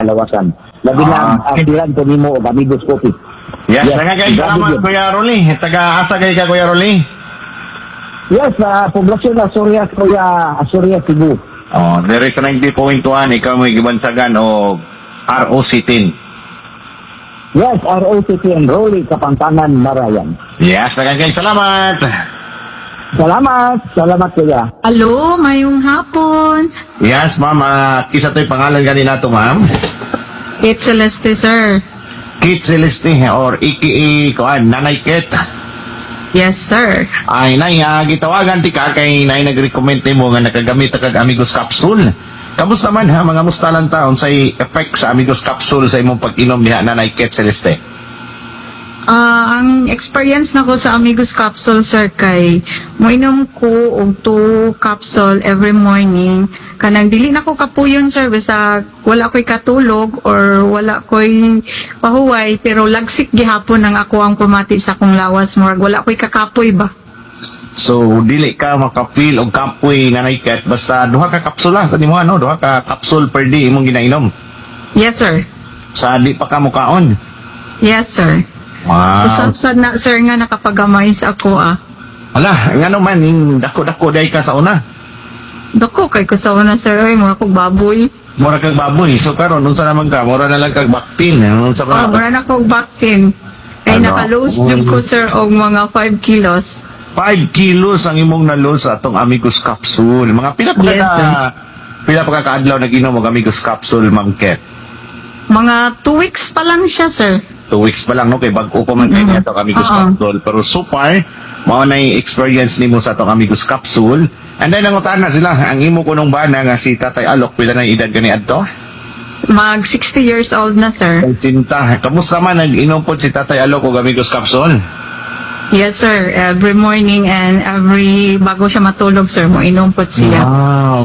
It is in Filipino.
kalawasan. Labi na bilang ko nimo og Amigos Coffee. Yes, Yes, nga kayo grabe salamat yun. Kuya Rolly. Taga-asa kayo ka Kuya Rolly. Yes, poblasyon Asoria, Cebu. Oh, dire sa 90.1 ikaw mo gibansagan o ROC10. Yes, ROCT and Rolly Kapantanan, Marayan. Yes, kayo salamat. Salamat kuya. Hello, mayong hapon. Yes, ma'am. Kisa to'y pangalan ganina to, ma'am. It's Celeste, sir. Kit Celeste or aka Nanay Kit. Yes, sir. Ay, nay, gitawagan ti ka kay nay nag-recommend mo nga nakagamit kag Amigos Capsule. Kamusta man ha, mga mustalan taon sa effect sa Amigos Capsule sa imong pag-inom niya, Nanay Kit Celeste? Ang experience na ko sa Amigos Capsule, sir, kay moinom ko og 2 capsule every morning. Kanang dili na ko kapuyon, sir, basta wala ko'y katulog or wala ko'y pahuway, pero lagsik gihapon ang ako ang pumati sa akong lawas, murag wala ko'y kakapoy ba. So, dili ka makapil og kapoy Nanay Kit, basta duha ka kapsula sa nimo ano, duha ka capsule per day imong ginainom. Yes, sir. Sa di pa ka mukaon. Yes, sir. Wow. Usap na, sir, nga nakapagamay sa ako, Ala, nga naman, dako-dako day ka sa una. Dako kay ko sa una, sir, ay mura kog baboy. Mura kag baboy. So karon unsa naman ka? Mura na lang kag baktin. Unsa ba? Mura na kog vaccine. Kay Ano? naka-lose jud ko, sir, og mga 5 kilos. 5 kilos ang imong na-lose sa atong Amigos Capsule. Mga pila pa ka kaadlaw nag-inom og Amigos Capsule, Ma'am Ket? Mga 2 weeks pa lang siya, sir. 2 weeks pa lang, no? Kay bago ko man kayo Mhm. atong Amigos Oo. Capsule. Pero so far, mao na yung experience nimo sa atong Amigos Capsule. And then, nangutaan na sila, ang imo ko nung bana nga si Tatay Alok, pila na yung edad gani adto? Mag 60 years old na, sir. Ay, Sinta, kamusta man nag-inom po si Tatay Alok og Amigos Capsule? Yes, sir. Every morning and every bago siya matulog, sir, mo inom po siya. Wow,